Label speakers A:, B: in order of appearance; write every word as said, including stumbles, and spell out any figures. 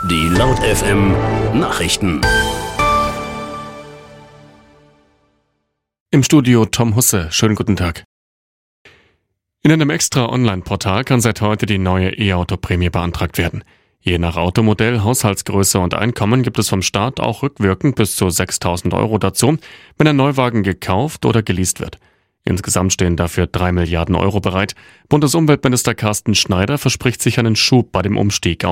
A: Die Laut F M Nachrichten.
B: Im Studio Tom Husse. Schönen guten Tag. In einem extra Online-Portal kann seit heute die neue E-Auto-Prämie beantragt werden. Je nach Automodell, Haushaltsgröße und Einkommen gibt es vom Staat auch rückwirkend bis zu sechstausend Euro dazu, wenn ein Neuwagen gekauft oder geleast wird. Insgesamt stehen dafür drei Milliarden Euro bereit. Bundesumweltminister Carsten Schneider verspricht sich einen Schub bei dem Umstieg auf